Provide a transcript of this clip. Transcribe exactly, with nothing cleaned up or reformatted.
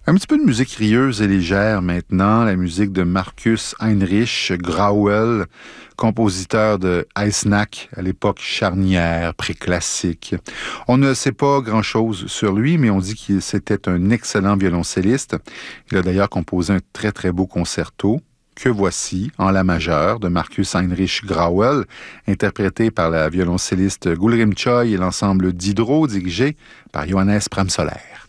Un petit peu de musique rieuse et légère maintenant, la musique de Marcus Heinrich Grauel, compositeur de Eisenach à l'époque charnière, préclassique. On ne sait pas grand-chose sur lui, mais on dit qu'il c'était un excellent violoncelliste. Il a d'ailleurs composé un très très beau concerto, que voici, en la majeure, de Marcus Heinrich Grauel, interprété par la violoncelliste Gulrim Choi et l'ensemble Diderot, dirigé par Johannes Pramsoller.